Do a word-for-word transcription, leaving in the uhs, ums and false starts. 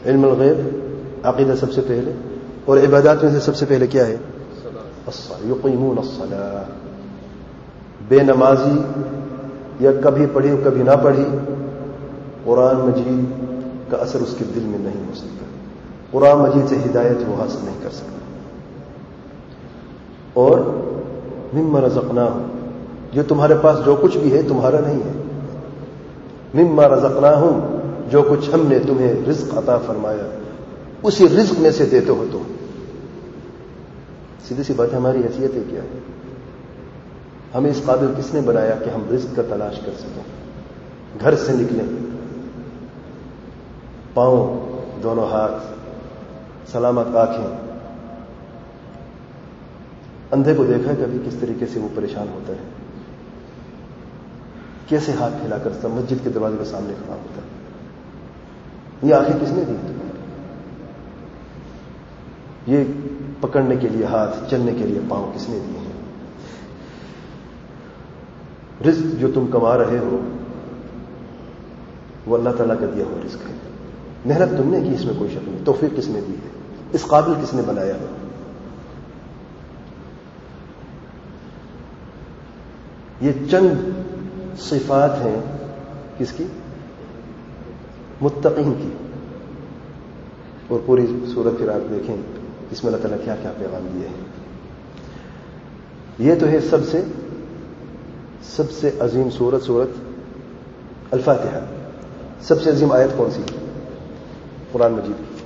علم الغیب عقیدہ سب سے پہلے، اور عبادات میں سے سب سے پہلے کیا ہے؟ الصلاۃ، یقیمون الصلاۃ. بے نمازی یا کبھی پڑھی اور کبھی نہ پڑھی، قرآن مجید کا اثر اس کے دل میں نہیں ہو سکتا، قرآن مجید سے ہدایت وہ حاصل نہیں کر سکتا. اور مما رزقناہم، جو تمہارے پاس جو کچھ بھی ہے تمہارا نہیں ہے. مما رزقناہم، جو کچھ ہم نے تمہیں رزق عطا فرمایا اسی رزق میں سے دیتے ہو تم. سیدھی سی بات، ہماری حیثیت ہے کیا ہے؟ ہمیں اس قابل کس نے بنایا کہ ہم رزق کا تلاش کر سکیں؟ گھر سے نکلیں، پاؤں، دونوں ہاتھ، سلامت آنکھیں. اندھے کو دیکھا ہے کبھی کس طریقے سے وہ پریشان ہوتا ہے؟ کیسے ہاتھ پھیلا کر سب مسجد کے دروازے کے سامنے کھڑا ہوتا ہے؟ یہ آنکھیں کس نے دی تمہیں؟ یہ پکڑنے کے لیے ہاتھ، چلنے کے لیے پاؤں کس نے دیے ہیں؟ رزق جو تم کما رہے ہو وہ اللہ تعالیٰ کا دیا ہوا رزق ہے. محنت تم نے کی، اس میں کوئی شک نہیں. توفیق کس نے دی ہے؟ اس قابل کس نے بنایا ہے؟ یہ چند صفات ہیں کس کی؟ متقین کی. اور پوری سورت پھر آپ دیکھیں اس میں اللہ تعالیٰ کیا کیا پیغام دیے ہیں. یہ تو ہے سب سے سب سے عظیم سورت، سورت الفاتحہ. سب سے عظیم آیت کون سی؟ قرآن مجید کی.